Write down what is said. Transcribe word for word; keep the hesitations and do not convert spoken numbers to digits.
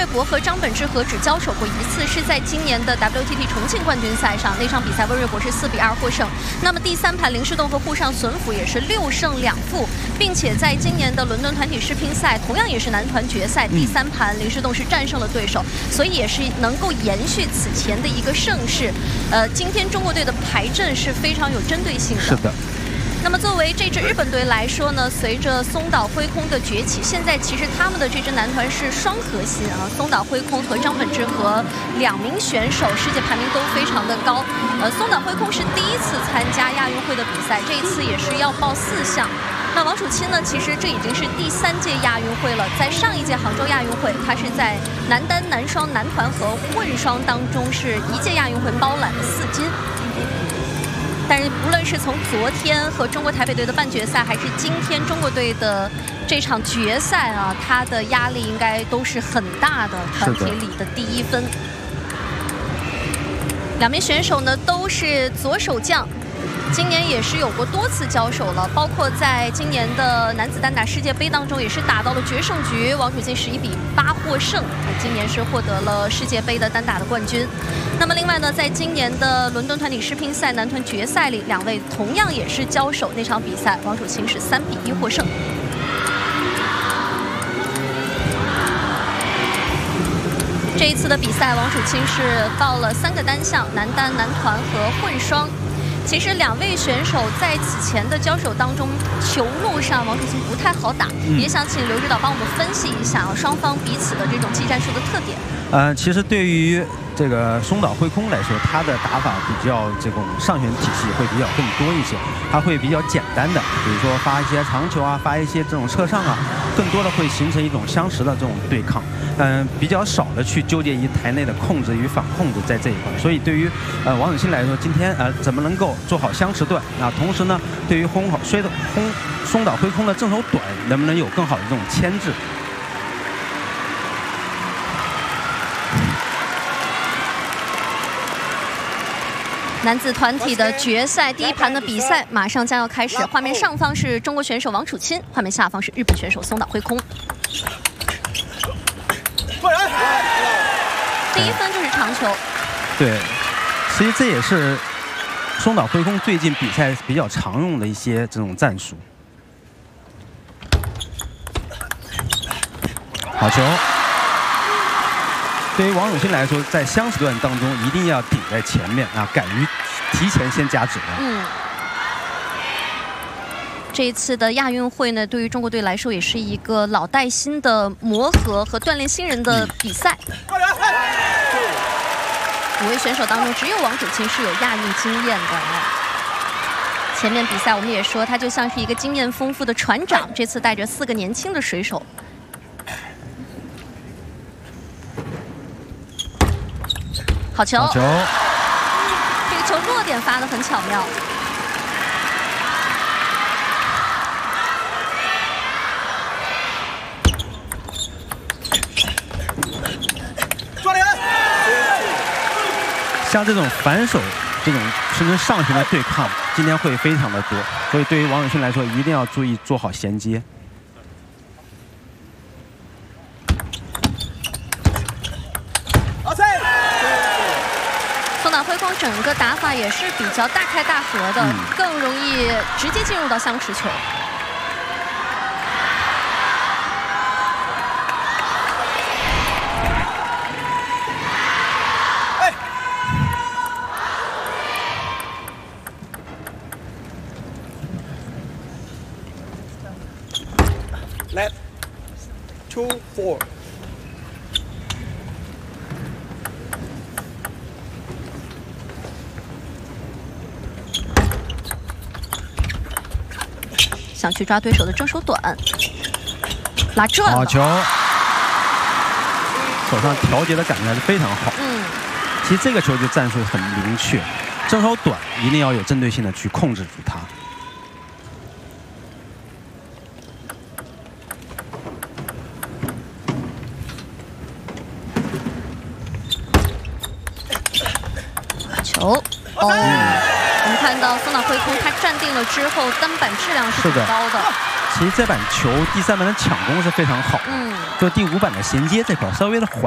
博和张本智和只交手过一次，是在今年的 W T T 重庆冠军赛上，那场比赛温瑞博是四比二获胜。那么第三盘林诗栋和沪上隼辅也是六胜两负，并且在今年的伦敦团体世乒赛，同样也是男团决赛，第三盘林诗栋是战胜了对手，所以也是能够延续此前的一个盛世。呃，今天中国队的排阵是非常有针对性的。 是的。 那么作为这支日本队来说呢，随着松岛辉空的崛起，现在其实他们的这支男团是双核心啊，松岛辉空和张本智和两名选手世界排名都非常的高。呃，松岛辉空是第一次参加亚运会的比赛，这一次也是要报四项。那王楚钦呢，其实这已经是第三届亚运会了，在上一届杭州亚运会，他是在男单、男双、男团和混双当中是一届亚运会包揽了四金。 但是，不论是从昨天和中国台北队的半决赛，还是今天中国队的这场决赛啊，他的压力应该都是很大的。团体里的第一分，两名选手呢都是左手将，今年也是有过多次交手了，包括在今年的男子单打世界杯当中，也是打到了决胜局，王楚钦十一比八获胜，今年是获得了世界杯的单打的冠军。 那么另外呢，在今年的伦敦团体世乒赛男团决赛里，两位同样也是交手，那场比赛王楚钦是三比一获胜。这一次的比赛，王楚钦是报了三个单项：男单、男团和混双。 其实两位选手在此前的交手当中，球路上王楚钦不太好打，嗯、也想请刘指导帮我们分析一下啊，双方彼此的这种技战术的特点。 呃，其实对于这个松岛辉空来说，他的打法比较这种上旋体系会比较更多一些，他会比较简单的，比如说发一些长球啊，发一些这种侧上啊，更多的会形成一种相持的这种对抗。 嗯，比较少的去纠结于台内的控制与反控制在这一块，所以对于呃王楚钦来说，今天呃怎么能够做好相持段啊？同时呢，对于轰好摔的轰松岛辉空的正手短，能不能有更好的这种牵制？ 男子团体的决赛第一盘的比赛马上将要开始，画面上方是中国选手王楚钦，画面下方是日本选手松岛辉空。 第一分就是长球， 对，其实这也是松岛辉空最近比赛比较常用的一些这种战术。好球！对于王楚钦来说，在相持段当中一定要顶在前面啊，敢于提前先加指令。嗯。 这一次的亚运会呢，对于中国队来说也是一个老带新的磨合和锻炼新人的比赛。五位选手当中，只有王楚钦是有亚运经验的。前面比赛我们也说，他就像是一个经验丰富的船长，这次带着四个年轻的水手。好球！好球！这个球落点发得很巧妙。 像这种反手、这种甚至上旋的对抗，今天会非常的多，所以对于王楚钦来说，一定要注意做好衔接。 松岛辉空整个打法也是比较大开大合的，嗯、更容易直接进入到相持球。 Left, two, four. 想去抓对手的正手短，拉转了。 好球！手上调节的感觉还是非常好。嗯，其实这个球就战术很明确，正手短一定要有针对性的去控制住它。 球哦，我们看到松岛辉空他站定了之后，单板质量是很高的。 其实这板球第三板的抢攻是非常好，嗯，就第五板的衔接这块稍微的缓